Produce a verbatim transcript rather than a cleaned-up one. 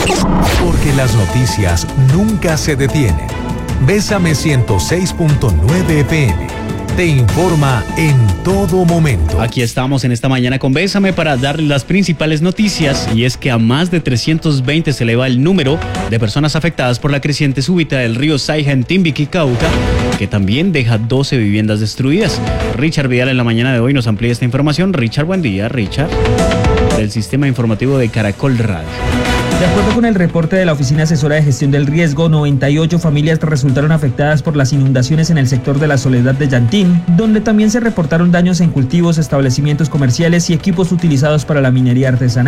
Porque las noticias nunca se detienen. Bésame ciento seis punto nueve F M. Te informa en todo momento. Aquí estamos en esta mañana con Bésame para darles las principales noticias, y es que a más de trescientos veinte se eleva el número de personas afectadas por la creciente súbita del río Saija en Timbiquí, Cauca, que también deja doce viviendas destruidas. Richard Vidal en la mañana de hoy nos amplía esta información. Richard, buen día, Richard, del Sistema Informativo de Caracol Radio. De acuerdo con el reporte de la Oficina Asesora de Gestión del Riesgo, noventa y ocho familias resultaron afectadas por las inundaciones en el sector de la Soledad de Yantín, donde también se reportaron daños en cultivos, establecimientos comerciales y equipos utilizados para la minería artesanal.